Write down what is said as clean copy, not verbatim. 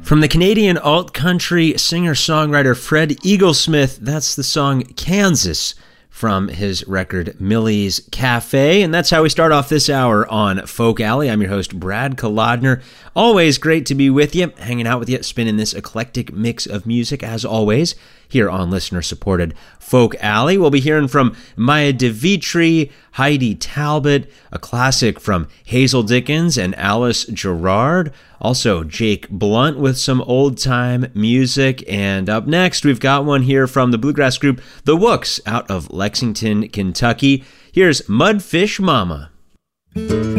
From the Canadian alt-country singer-songwriter Fred Eaglesmith, that's the song Kansas from his record Millie's Cafe. And that's how we start off this hour on Folk Alley. I'm your host, Brad Kolodner. Always great to be with you, hanging out with you, spinning this eclectic mix of music, as always, here on listener-supported Folk Alley. We'll be hearing from Maya DeVitri, Heidi Talbot, a classic from Hazel Dickens and Alice Gerrard, also Jake Blunt with some old-time music, and up next, we've got one here from the bluegrass group The Wooks out of Lexington, Kentucky. Here's Mudfish Mama.